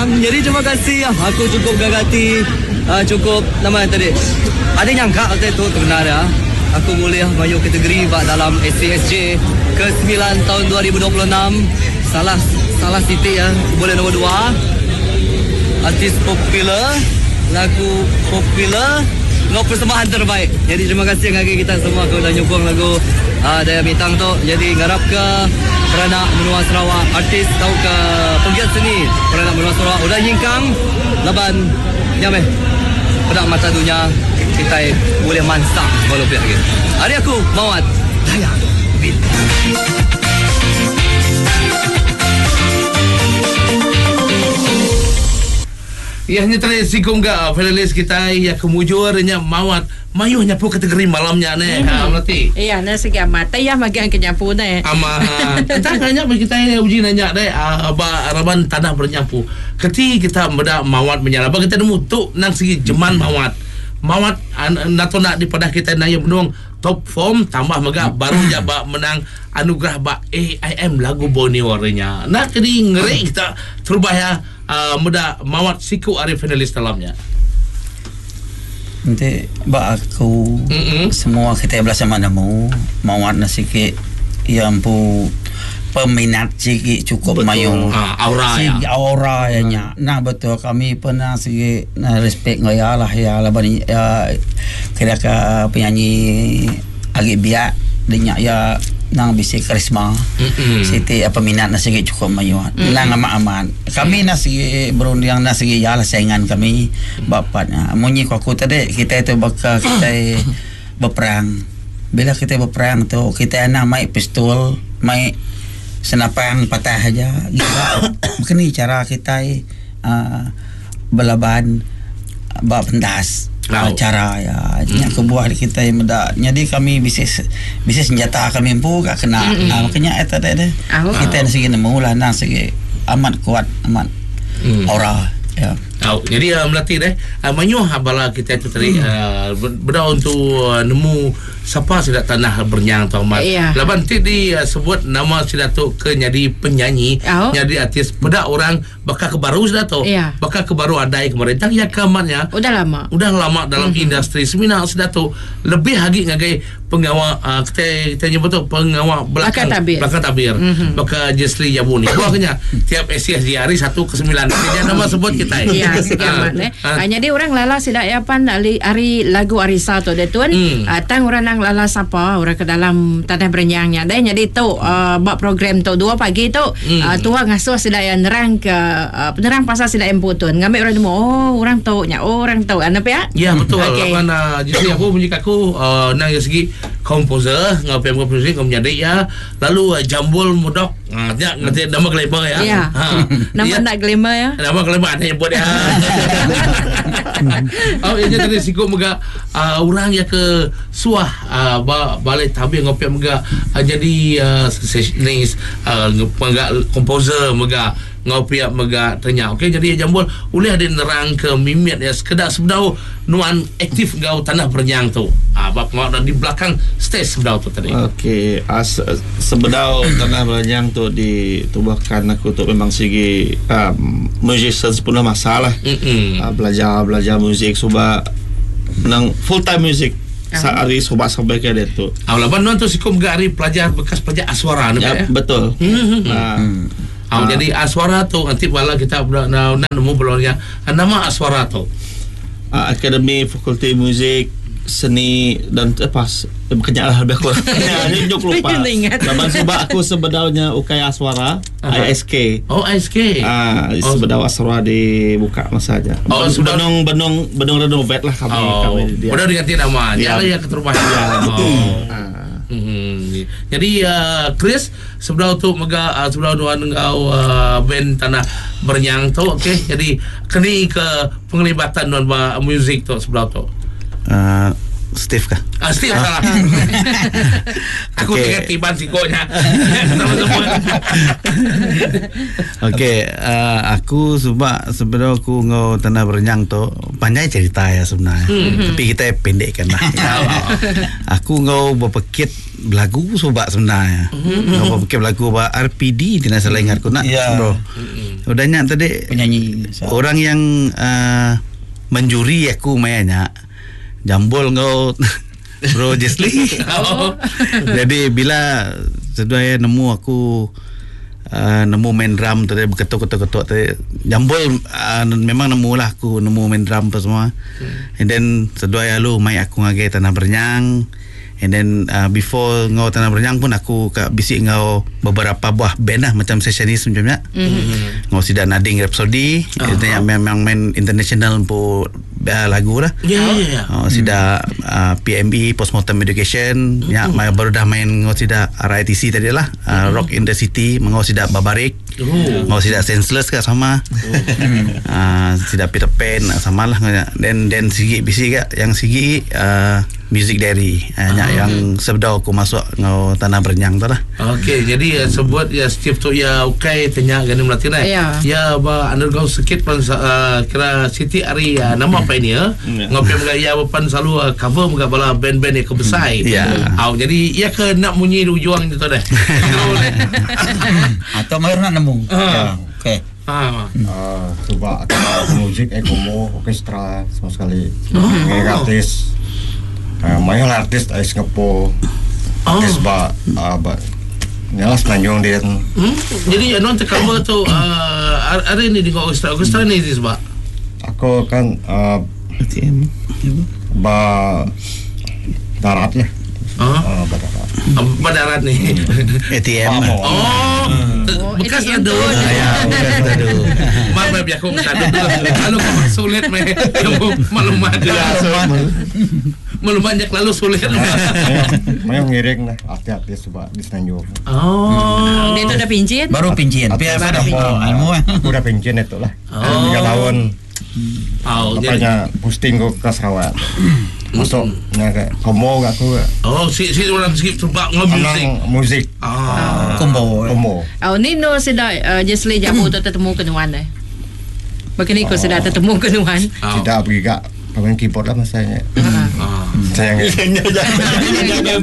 menang. Jadi terima kasih. Aku cukup gagati. Cukup nama tadi. Ada nyangka waktu itu benar ya. Aku boleh masuk kategori dalam SCSJ ke-9 tahun 2026. Salah titik ya. Boleh nombor 2. Artis popular, lagu popular, lagu persembahan terbaik. Jadi terima kasih kepada kita semua kerana nyokong lagu Daya Bintang tu. Jadi ngarap ke Peranak Menua Sarawak, artis atau ke penggiat seni Peranak Menua Sarawak udah nyingkang laban nyameh pedak mata dunia kita boleh mansak walau pihak lagi. Hari aku Mawat Daya Bintang. Ya, ni tadi sikum ga finalis kita ya kemujurnya Mawat mayuhnya pun kategori malamnya ne. Berarti. Iya, na sige mata ya magian kenyapu ne. Ama kita kanya kita uji nanya deh aba raban tanah bernyapu. Keti kita beda Mawat menyala. Kita nemu tu nang segi jeman Mawat nato nak di pada kita na yang menung top form tambah mega baru ja ba menang anugerah ba AIM lagu Borneo-nya. Nak kedi ngeri kita terubah ya muda Mawat siku ari finalis dalamnya. Nanti ba aku semua kita belas mana mau Mawat na sikit yang pu peminat sikit cukup mayu aura ya. Aura ya. Nah betul kami pernah sikit respect ngaya lah ya laban ya kira ke penyanyi agak biak dinyak ya nang bisi karisma siti peminat na sikit cukup mayu nang aman kami na sikit berundang na sikit ya lah saingan kami bapaknya munyi aku tadi kita itu bakal kita berperang bila kita berperang tu kita nak main pistol main senapang patah aja gila begini cara kita belaban bab pendas cara ya kebuah kita yang muda jadi kami bisnis senjata kami pun gak kena makanya eta deh kita segi nemu lah nang segi amat kuat amat aura ya. Jadi melatih deh manyuh bala kita itu tadi benda untuk nemu siapa sudah tanah bernyang tu amat. Laban ti di sebut nama sudah tu ke jadi penyanyi, jadi artis beda orang bakal ke baru sudah tu. Bakal ke baru adai kemarin tang ya kamarnya. Udah lama dalam industri seminar sudah tu lebih lagi ngagai pengawal kita nyebut tu pengawal belakang tabir. Bakal Jesli Jabuni. Buahnya tiap SCSJ hari 1 ke 9 dia nama sebut kita. Jadi orang lala sila yapan ari lagu Arisa tu detun tang orang nang lala sapa orang ke dalam tanah berenyangnya deh jadi tu bak program tu 2 pagi tu tua ngasuh sila yang nerang ke penerang pasal sila emputun ngambil orang demo orang tahu apa ya? Ya betul. Lapan jadi aku punya aku nang segi komposer ngapain komposer kau menjadi ya lalu jambul mudok ngerti nama glamour ya. Nama nak glamour ya. Nama glamour ada yang buat ya. Ini tadi sikut mega orang ya ke suah balik tabir ngopi mega jadi sessionis mega komposer mega ngopi mega tanya okey jadi jambul boleh ada nerang ke mimit ya sekedar sebedau nuan aktif gau tanah bernyang tu bab ngau di belakang stage sebedau tu tadi okey sebedau tanah bernyang tu ditubuhkan aku tu memang segi musician pun masalah belajar muzik suba nang full time music sehari sampai ke dia tu laban nuan tu sikum gari pelajar bekas pelajar aswara ya, betul jadi aswara tu nanti bala kita nemu belurnya nama aswara tu Akademi Fakulti Muzik Seni dan kenyalah lebih kurang ini lupa zaman sebab aku sebenarnya Ukai Aswara ISK sebenarnya Aswara dibuka masanya benung renovate lah kami dia udah diganti nama ya keterubahan jadi Chris sebelah tu mega sebelah dua engkau band tanah bernyang tu okey jadi kini ke penglibatan non muzik tu sebelah tu Steve kah? Steve salah. Aku tiba-tiba sikonya. Okey, aku sebenarnya aku ngau tanah bernyang tu panjang cerita ya sebenarnya. Tapi kita pendekkan lah. Aku ngau berpekit lagu sebab sebenarnya. Ngau berpekit lagu RPD di nasa ingat aku nak bro. Udahnya tadi penyanyi orang yang menjuri aku mainnya jambol kau Bro Jesli. Jadi bila sedaya nemu aku nemu main drum tadi berketuk-ketuk tadi jambol memang nemulah aku nemu main drum apa semua. And then sedaya lu mai aku ngagai Tanah Bernyang. And then before ngau Tanah Bernyang pun aku bisik ngau beberapa buah band lah macam sessionis macamnya. Ngau sidak Nading Rhapsody, yang memang main international pun lagu lah. Sidak PME Postmortem Education, ya baru dah main ngau sidak RITC tadi lah, Rock in the City, ngau sidak Babarik, ngau sidak Senseless ke sama. Sidak Peter Pan sama lah. Dan sigi bisik yang sigi Music Diary yang sebelum aku masuk ngau Tanah Bernyang tu lah. Okey, jadi sebut ya Steve tu ya okay tanya gani melatih ya ba undergo sikit pan kira Siti Ari nama apa ini ya ngopi ya pan selalu cover muka bala band-band yang kebesar. Jadi ya ke nak munyi ujung itu dah. Atau mai nak nemu. Okey. Coba musik ekomo orkestra sama sekali. Artis main artis Singapura artis nyalas Tanjung dia. Jadi non cover tu hari ni di orkestra ni dis ba. Aku kan darat ya. Badarat ni. ATM. Bekas ada. Mama biar aku tak ada. Kalau kau sulit maklumat banyak lalu sulit. Main ngiring lah artis sebab di Tanjung. Dia tu dah pincin. Baru pincin. Biasa dah aku dah pincin itu lah. 3 tahun. Makanya posting ko ke Sarawak. Masuk nak komo kat aku. Si orang skip sebab ngobrol musik. Combo. Ni no sudah Jesli jamu tu tertemu kenuan dah. Bagaimana kau sudah tertemu kenuan? Tidak pergi kat pemain keyboard lah masanya. Saya jangan.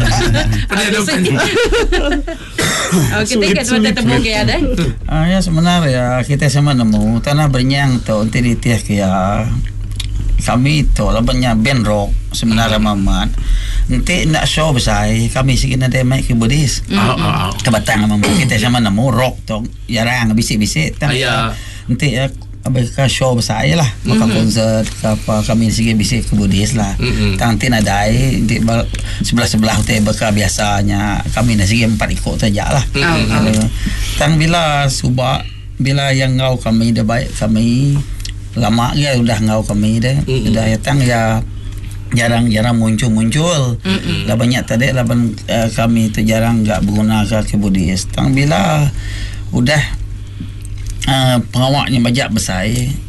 Kita kan tertemu ke ada? Ya sebenarnya kita sama nemu Tanah Bernyang tu nanti dia ya kami tu lah banyak band rock sebenarnya Mamat. Nanti nak show besar kami sikit ada mic keyboardis. Kebatang Mamat kita sama nemu rock tu jarang bisik-bisik. Nanti ya abaikan show besar lah maka konsert apa kami sikit bisik keyboardis lah. Nanti ada nanti sebelah hotel beka biasanya kami nak sikit 4 ikut saja lah. Tang bila bila yang ngau kami dah baik kami lama ya udah ngau kami dah udah datang ya jarang muncul lah banyak tadi lah kami tu jarang enggak menggunakan keyboardis. Tang bila udah pengawaknya banyak besar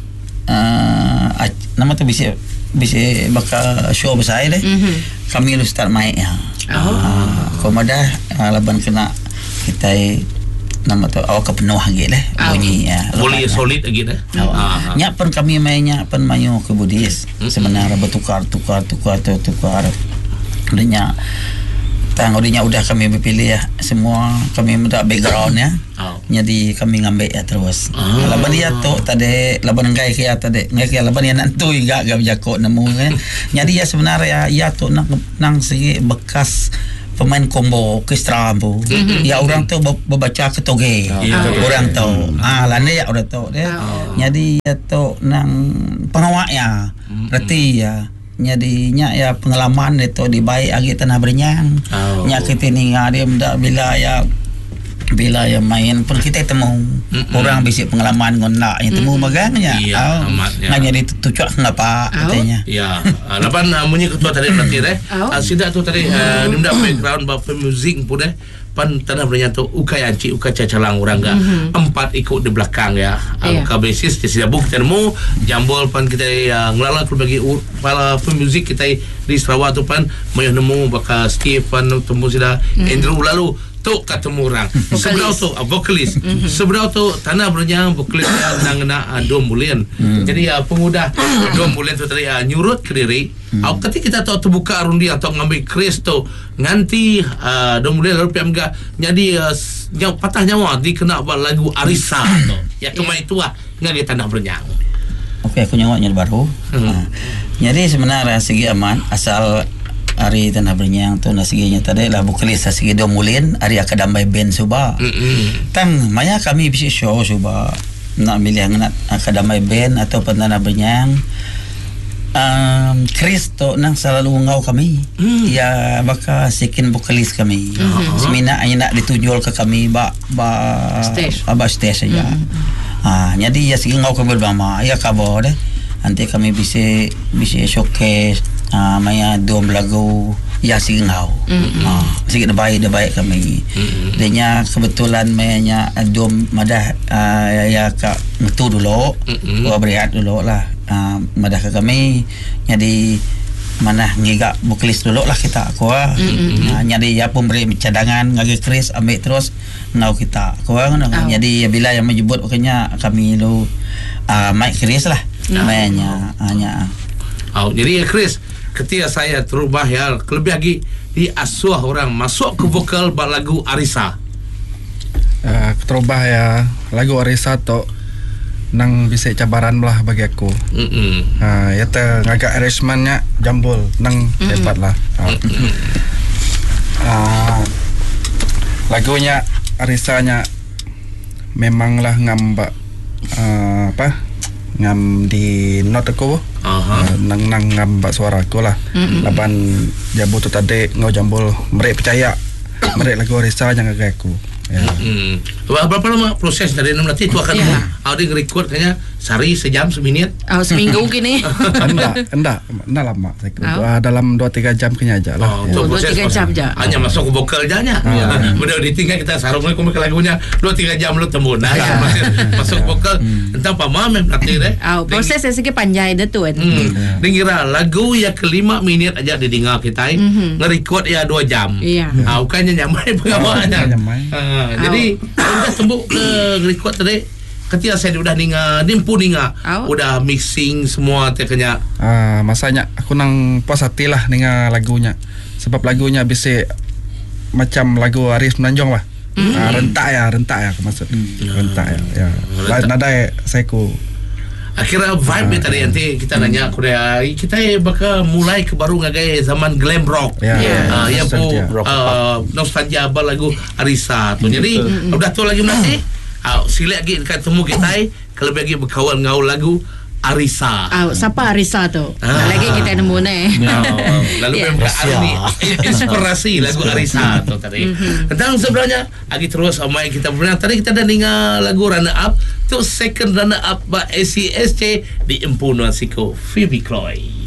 nama tu bisa bakal show besar deh. Kami lu start main ya. Komoda laban kena kita nama tu awak penuh lagi deh bunyi ya. Boleh solid lagi deh. Nyak pun kami mainnya pun mayu ke Budis sebenarnya bertukar. Udahnya Tangodinya udah kami berpilih ya semua kami minta background ya. Jadi kami ngambil ya terus. Laban dia tu tadi laban ngai kia tadi ngai kia laban yang nantu enggak berjakok nemu kan. Jadi ya sebenarnya ya tu nang segi bekas pemain combo orkestra bu. Ya orang tu berbaca ketoge. Orang tu. Lane ya orang tu dia. Jadi ya tu nang pengawak ya. Berarti ya nyadinya ya pengalaman itu di baik agi Tanah Bernyang. Nya kita ninga dia ndak bila ya main pun kita temu orang bisik pengalaman ngondak yang temu magangnya. Nganya ditucuk ngapa katanya. Ya. Lapan munyi ketua tadi berarti sidak tu tadi ndak background bapa music pun pan Tanah Bernyang tu ukai anci ukai cacalang orang ga 4 ikut di belakang ya. Ka basis di sida buk termu jambol pan kita ngelala bagi para pemuzik kita di Sarawak tu pan mayu nemu bakal Steve pan temu sida Andrew lalu tu ketemu orang seberau tu vokalis seberau tu Tanah Bernyang vokalis nang na Dom Mulian. Jadi pemuda Dom Mulian tu tadi nyurut ke diri. Ketika kita tahu terbuka arundi atau ngambil kris tu nganti Dom Mulian lalu PM ga jadi patah nyawa dikena lagu Arisa tu. Ya kemai tua ngagai tanah bernyang. Okey, aku nyawanya baru. Jadi sebenarnya segi aman asal hari tanah bernyang tu nasiginya tadi lah bukelis segi domulin hari akadamai band suba. Tang maya kami bisa show suba nak milih nak akadamai band atau tanah bernyang. Chris tu nang selalu ngau kami. Ya baka second vokalis kami. Semina nak ditunjul ke kami ba stage saja. Jadi ya segi ngau kami bersama ya kabar deh. Nanti kami bisa showcase maya dom lagu ya segi ngau. Sikit baik kami. Denya kebetulan mayanya dom madah ya ka metu dulu. Berehat dulu lah. Madah ke kami jadi mana ngigak vokalis dulu lah kita jadi ya pemberi cadangan ngagi Chris ambil terus ngau kita jadi bila yang menyebut pokoknya kami lu Mike Chris lah namanya jadi Chris ketika saya terubah ya lebih lagi diasuh orang masuk ke vokal lagu Arisa terubah ya lagu Arisa tu nang bisa cabaran lah bagi aku. Ya te ngagak arrangementnya jambul nang hebat lah. Lagunya Arisanya memanglah ngambak ngam di note aku. Nang ngambak suara aku lah. Laban jabu tu tadi ngau jambul mereka percaya mereka lagu Arisa yang ngagak aku. Ya. Berapa lama proses dari nanti itu akan ada record kayaknya sehari sejam seminit seminggu gini enggak lama saya dalam 2-3 jam kayaknya aja lah 2-3 jam aja hanya masuk ke vokal aja udah ditinggal kita sarung ke lagunya 2-3 jam lu tembun masuk vokal entah apa mamem nanti deh proses segi panjang itu dengira lagu ya ke 5 menit aja didengar kita nge-record ya 2 jam bukannya nyamai pengawaannya jadi udah tembuk ke record tadi ketika saya udah nimpu udah mixing semua teknya masanya aku nang puas hati lah dengan lagunya sebab lagunya bisa macam lagu Aris Menanjung lah rentak ya aku maksud rentak ya nada saya ku akhirnya vibe tadi nanti kita nanya Korea kita bakal mulai ke baru ngagai zaman glam rock yang nostalgia apa lagu Arisa tu jadi udah tu lagi nanti sila lagi ketemu kita kalau lagi berkawan ngau lagu Arisa. Siapa Arisa tu? Lagi kita nemu lalu inspirasi lagu Arisa tu tadi. Tentang sebenarnya lagi terus amai kita pernah tadi kita dah dengar lagu Runner Up tu second runner up by ACSJ di Empunuan Siko Phoebe Chloe.